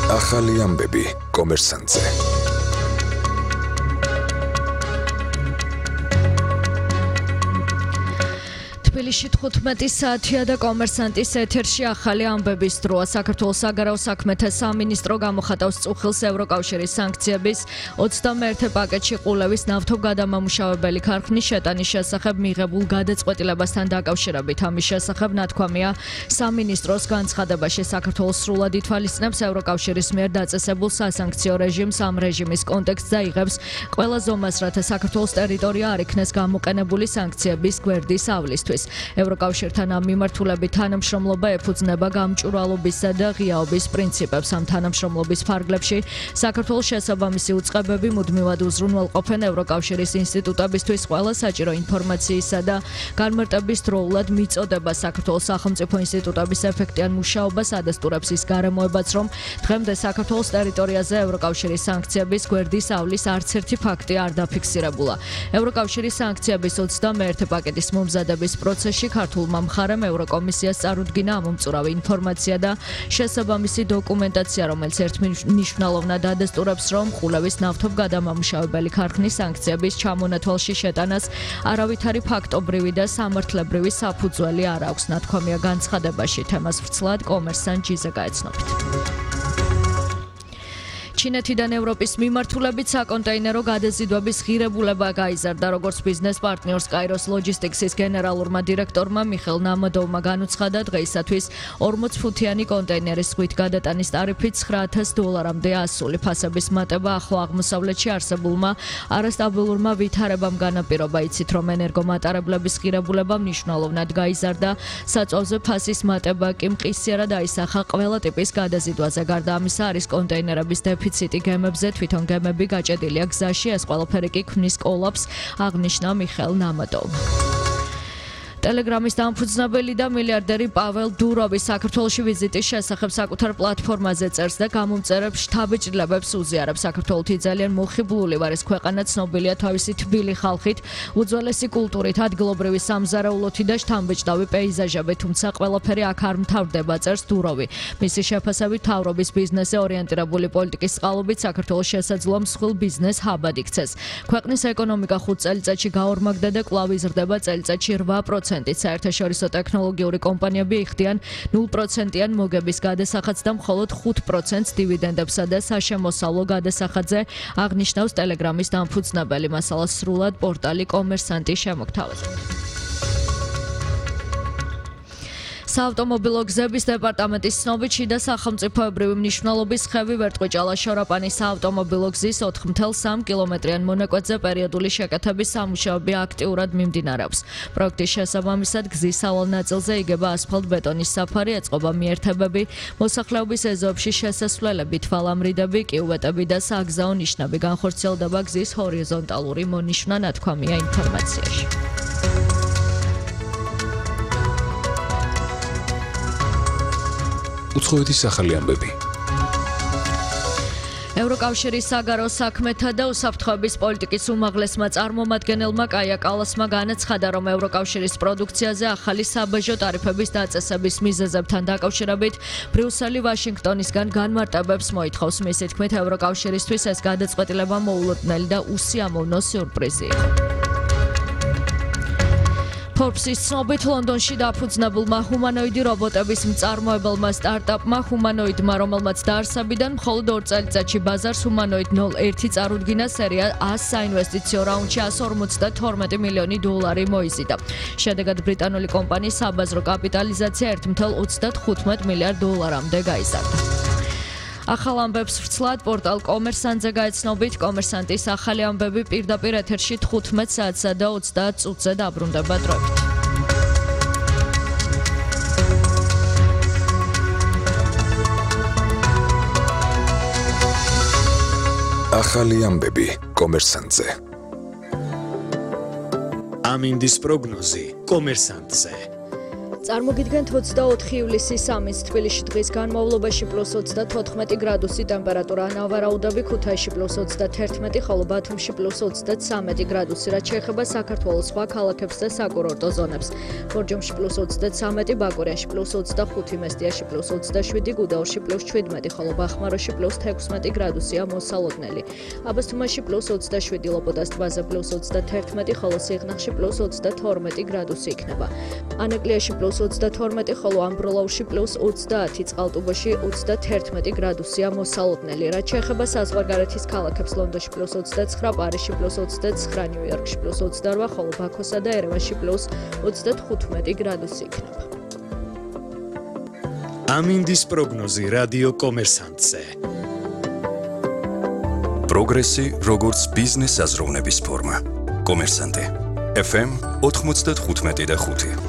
ახალი ამბები კომერსანტზე. თბილისში 15 საათია და კომერსანტის ეთერში ახალი ამბების დროა. საქართველოს საგარეო საქმეთა სამინისტრო გამოხატავს წუხილს ევროკავშირის სანქციების 21 პაკეტში ყულევის ნავთობგადამამუშავებელი ქარხნის შეტანის შესახებ მიღებულ გადაწყვეტილებასთან დაკავშირებით. ამის შესახებ ნათქვამია სამინისტროს განცხადებაში. საქართველოს სრულად ითვალისწინებს ევროკავშირის მიერ დაწესებულ სასანქციო რეჟიმს. ამ რეჟიმის კონტექსტზე იღებს ყველა ზომას, რათა საქართველოს ტერიტორია არ იქნეს გამოყენებული სანქციების გვერდის ავლისთვის. ევროკავშირთან ამ მიმართულებით თანამშრომლობა ეფუძნება გამჭვირვალობისა და ღიაობის პრინციპებს. ამ თანამშრომლობის ფარგლებში საქართველოს შესაბამისი უწყებები მუდმივად უზრუნველყოფენ ევროკავშირის ინსტიტუტებისთვის ყველა საჭირო ინფორმაციისა და განმარტების დროულად მიწოდება. საქართველოს სახელმწიფო ინსტიტუტების ეფექტიან მუშაობას ადასტურებს ის გარემოებაც, რომ დღემდე საქართველოს ტერიტორიაზე ევროკავშირის სანქციების გვერდის ავლის არც ერთი ფაქტი არ დაფიქსირებულა. ევროკავშირის სანქციების 21 პაკეტის მომზადების პროცესში ქართულმა მხარემ ევროკომისიას წარუდგინა ამომწურავი ინფორმაცია და შესაბამისი დოკუმენტაცია, რომელიც ერთმნიშვნელოვნად ადასტურებს, რომ ყულევის ნავთობგადამამუშავებელი ქარხნის სანქციების ჩამონათვალში შეტანას არავითარი ფაქტობრივი და სამართლებრივი საფუძველი არ აქვს. ნათქვამია განცხადებაში. თემას ვრცლად კომერსანტ ჯიზე გაეცნობით. ჩინეთიდან ევროპის მიმართულებით საკონტეინერო გადაზიდვების ღირებულება გაიზარდა. როგორც ბიზნეს პარტნიორს კაიროს ლოჯისტიქსის გენერალურმა დირექტორმა მიხელ ნამადოვმა განუცხადა, დღეისათვის 40 ფუთიანი კონტეინერის ზღვით გადატანის ტარიფი $9,000-მდე ასული. ფასების მატება ახლო აღმოსავლეთში არსებულმა არასტაბილურმა ვითარებამ განაპირობა. იცით, რომ ენერგომატარებლების ღირებულება მნიშვნელოვნად გაიზარდა. საწვავზე ფასის მატება კი მყისიერად აისახა ყველა ტიპის გადაზიდვაზე. გარდა ამისა, არის კონტეინერების დეფიციტი გემებზე, თვითონ გემები გაჭედილია გზაში, ეს ყველაფერი კი ქმნის კოლაფს, აღნიშნა მიხელ ნამადოვმა. ტელეგრამის დამფუძნებელი და მილიარდერი პაվել დუროვი საქართველოში ვიზიტის შესახებ საკუთარ პლატფორმაზე წერს და გამომწერებს შთაბეჭდილებებს უზიარებს. საქართველოთი ძალიან მოხიბლული ვარ, ეს ქვეყანა ცნობილია თავისი თბილი ხალხით, უძველესი კულტურით, ადგილობრივი სამზარეულოთი და შთამბეჭდავი პეიზაჟებით, თუმცა ყველაფერი აქ არ მთავრდება, წერს დუროვი. მისი შეფასებით, მთავრობის ბიზნესზე ორიენტირებული პოლიტიკის წყალობით საქართველოს შესაძლოა მსხვილ ბიზნეს ჰაბად იქცეს. ქვეყნის ეკონომიკა 5 წელიწადში გაორმაგდა და კვლავ იზრდება წელიწადში 8%. საერთაშორისო ტექნოლოგიური კომპანიები იხდიან 0%-იან მოგების გადასახადს და მხოლოდ 5%-ს დივიდენდებსა და საშემოსავლო გადასახადზე, აღნიშნავს ტელეგრამის დამფუძნებელი. მასალას სრულად პორტალი კომერსანტი შემოგთავაზებთ. საავტომობილო გზების დეპარტამენტის ცნობით, შიდა სახელმწიფოებრივი მნიშვნელობის ხევი ვერტყვი-ჭალა-შორაპანის საავტომობილო გზის 4,3 კილომეტრიან მონაკვეთზე პერიოდული შეკეთების სამუშაოები აქტიურად მიმდინარეობს. პროექტის შესაბამისად გზის სავალ ნაწილზე იგება ასფალტ-ბეტონის საფარი, ეწყობა მიერთებები, მოსახლეობის ეზოებში შესასვლელები, თვალამრიდები, კიუვეტები და საგზაო ნიშნები. განხორციელდება გზის ჰორიზონტალური მონიშნა, ნათქვამია ინფორმაციაში. უცხოეთის ახალი ამბები. ევროკავშირის საგარეო საქმეთა და უსაფრთხოების პოლიტიკის უმაღლესმა წარმომადგენელმა კაია კალასმა განაცხადა, რომ ევროკავშირის პროდუქციაზე ახალი საბაჟო ტარიფების დაწესების მიზეზებთან დაკავშირებით ბრიუსელი ვაშინგტონისგან განმარტებებს მოითხოვს. მისი თქმით, ევროკავშირისთვის ეს გადაწყვეტილება მოულოდნელი და უსიამოვნო სიურპრიზია. Forbes-ის ცნობით, ლონდონში დაფუძნებულმა ჰუმანოიდი რობოტების მწარმოებელმა სტარტაპმა ჰუმანოიდმა, რომელმაც დაარსებიდან მხოლოდ 2 წელიწადში ბაზარს ჰუმანოიდ 01 წარუდგინა, სერია 100 საინვესტიციო რაუნდში $152 მილიონი მოიზიდა. შედეგად ბრიტანული კომპანიის საბაზრო კაპიტალიზაცია $1.35 მილიარდამდე გაიზარდა. ახალ ამბებს ვრცლად პორტალ კომერსანტზე გაეცნობით. კომერსანტის ახალი ამბები პირდაპირ ეთერში 15 საათსა და 30 წუთზე დაბრუნდება დროებით. ახალი ამბები კომერსანტზე. ამინდის პროგნოზი კომერსანტზე. წარმოგიდგენთ 24 ივლისის 3-ს თბილისში დღის განმავლობაში +34 გრადუსი ტემპერატურა, ნავარაუდები ქუთაისში +31, ხოლო ბათუმში +33 გრადუსი, რაც შეეხება საქართველოს სხვა ქალაქებს და საკურორტო ზონებს. ბორჯომში +33, ბაკურიაში +25, მესტიაში +27, გუდაურში +17, ხოლო ბახმაროში +16 გრადუსია მოსალოდნელი. აბასთუმანში +27, ლოპოტას ტბაზე +31, ხოლო სიღნაღში +32 გრადუსი იქნება. ანეკლიაში +22, ხოლო ამბროლაუში +30, წყალტუბოში 31 გრადუსია მოსალოდნელი. რაც შეეხება საზღვარგარეთის ქალაქებს, ლონდონში +29, პარიზში +29, ნიუ-იორკში +28, ხოლო ბაქოსა და ერევანში +35 გრადუსი იქნება. ამინდის პროგნოზი რადიო კომერსანტზე. პროგრესი როგორც ბიზნეს აზროვნების ფორმა. კომერსანტე FM 95.5